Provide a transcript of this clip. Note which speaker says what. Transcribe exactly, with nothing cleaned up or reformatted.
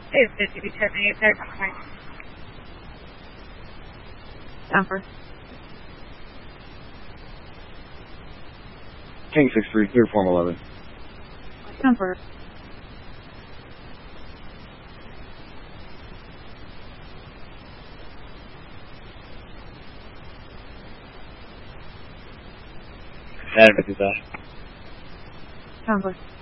Speaker 1: It's fifty seventy-eight, third point.
Speaker 2: Number.
Speaker 3: King six three, clear form eleven.
Speaker 2: Number.
Speaker 3: Adam fifty-five.
Speaker 2: Number.